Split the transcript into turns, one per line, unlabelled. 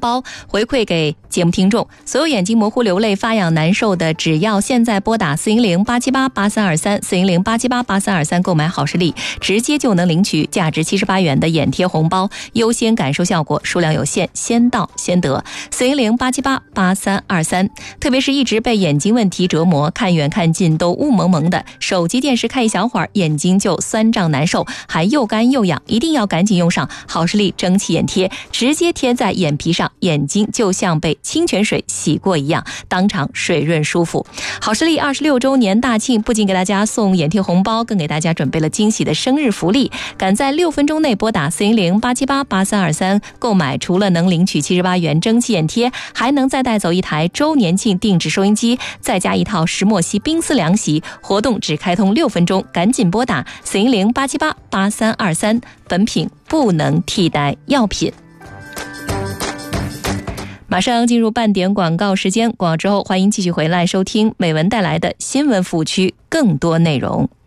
包回馈给节目听众。所有眼睛模糊、流泪、发痒难受的，只要现在拨打410-878-8323 购买好视力，直接就能领取价值78元的眼贴红包，优先感受效果，数量有限，先到先得。410-878-8323。特别是一直被眼睛问题折磨，看远看近都雾蒙蒙的，手机电视看一小会儿眼睛就酸胀难受，还又干又痒，一定要赶紧用上好视力蒸汽眼贴，直接贴在眼皮上，眼睛就像被清泉水洗过一样，当场水润舒服。好视力26周年大庆不仅给大家送眼贴红包，更给大家准备了惊喜的生日福利。赶在6分钟内拨打410-878-8323购买，除了能领取78元蒸汽眼贴，还能再带走一台周年庆定制收音机，再加一套石墨烯冰丝凉席。活动只开通6分钟，赶紧拨打410-878-8323，本品不能替代药品。马上进入半点广告时间，广告之后欢迎继续回来收听美文带来的新闻服务区更多内容。